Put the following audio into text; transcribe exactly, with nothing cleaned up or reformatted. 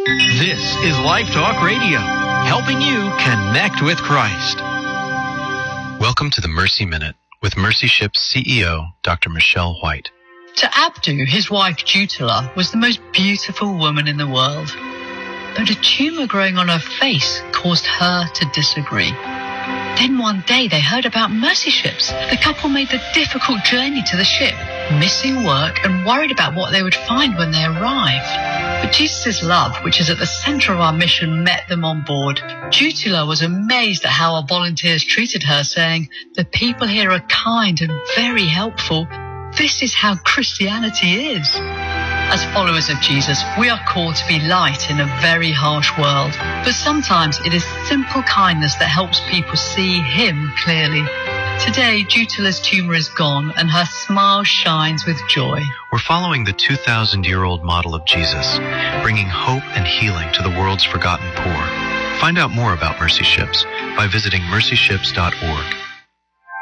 This is Life Talk Radio, helping you connect with Christ. Welcome to the Mercy Minute with Mercy Ship's C E O, Doctor Michelle White. To Abdu, his wife Jutila was the most beautiful woman in the world. But a tumour growing on her face caused her to disagree. Then one day they heard about mercy ships. The couple made the difficult journey to the ship, missing work and worried about what they would find when they arrived. But Jesus' love, which is at the centre of our mission, met them on board. Jutila was amazed at how our volunteers treated her, saying, "The people here are kind and very helpful. This is how Christianity is." As followers of Jesus, we are called to be light in a very harsh world. But sometimes it is simple kindness that helps people see Him clearly. Today, Jutila's tumour is gone and her smile shines with joy. We're following the two thousand year old model of Jesus, bringing hope and healing to the world's forgotten poor. Find out more about Mercy Ships by visiting mercy ships dot org.